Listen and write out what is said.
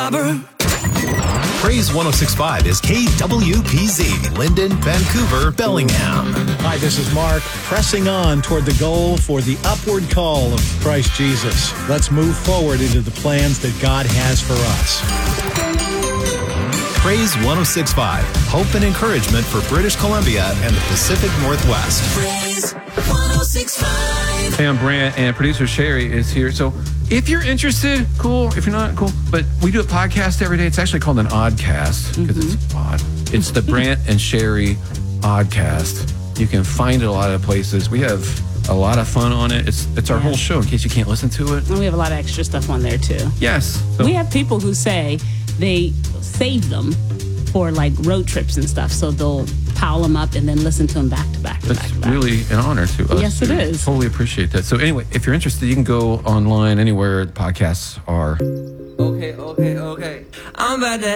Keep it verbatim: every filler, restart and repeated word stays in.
Barber. Praise one oh six point five is K W P Z, Linden, Vancouver, Bellingham. Hi, this is Mark, pressing on toward the goal for the upward call of Christ Jesus. Let's move forward into the plans that God has for us. Praise one oh six point five, hope and encouragement for British Columbia and the Pacific Northwest. Praise one oh six point five. Hey, I'm Brant, and producer Sherry is here. So if you're interested, cool. If you're not, cool. But we do a podcast every day. It's actually called an Oddcast because mm-hmm. it's odd. It's the Brant and Sherry Oddcast. You can find it a lot of places. We have a lot of fun on it. It's it's our yeah. whole show in case you can't listen to it. And we have a lot of extra stuff on there too. Yes. So. We have people who say they save them for like road trips and stuff. So they'll pile them up and then listen to them back to back to That's back to back. really an honor to us. Yes, it we is. Totally appreciate that. So anyway, if you're interested, you can go online anywhere podcasts are. Okay, okay, okay. I'm about to